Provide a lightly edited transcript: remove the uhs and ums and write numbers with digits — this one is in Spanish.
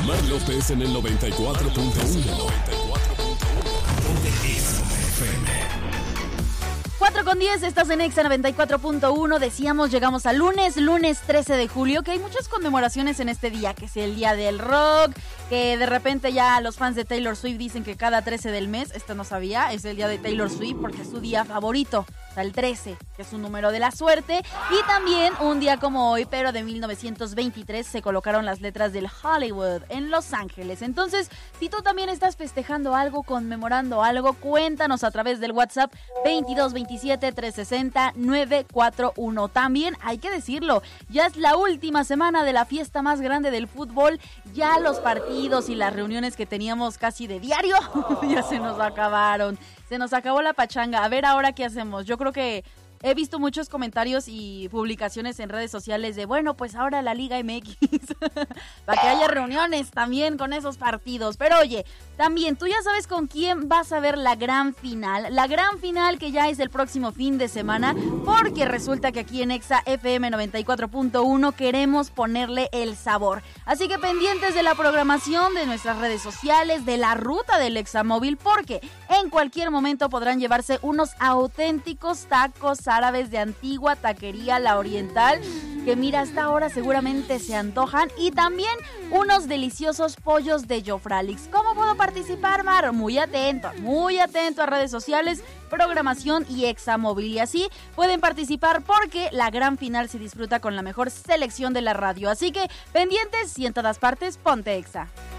Mar López en el 94.1. 4:10, estás en Exa 94.1. Decíamos, llegamos al lunes 13 de julio, que hay muchas conmemoraciones en este día, que es el día del rock, que de repente ya los fans de Taylor Swift dicen que cada 13 del mes, esto no sabía, es el día de Taylor Swift porque es su día favorito. O sea, el 13, que es un número de la suerte. Y también un día como hoy, pero de 1923, se colocaron las letras del Hollywood en Los Ángeles. Entonces, si tú también estás festejando algo, conmemorando algo, cuéntanos a través del WhatsApp 2227-360-941. También hay que decirlo, ya es la última semana de la fiesta más grande del fútbol. Ya los partidos y las reuniones que teníamos casi de diario ya se nos acabaron. Se nos acabó la pachanga. A ver ahora qué hacemos. Yo creo que he visto muchos comentarios y publicaciones en redes sociales de, bueno, pues ahora la Liga MX, para que haya reuniones también con esos partidos. Pero oye, también tú ya sabes con quién vas a ver la gran final que ya es el próximo fin de semana, porque resulta que aquí en Exa FM 94.1 queremos ponerle el sabor. Así que pendientes de la programación, de nuestras redes sociales, de la ruta del Examóvil, porque en cualquier momento podrán llevarse unos auténticos tacos árabes de Antigua Taquería La Oriental, que mira, hasta ahora seguramente se antojan, y también unos deliciosos pollos de Jofralix. ¿Cómo puedo participar, Mar? Muy atento a redes sociales, programación y Examóvil, y así pueden participar porque la gran final se disfruta con la mejor selección de la radio. Así que pendientes y en todas partes, ponte Exa.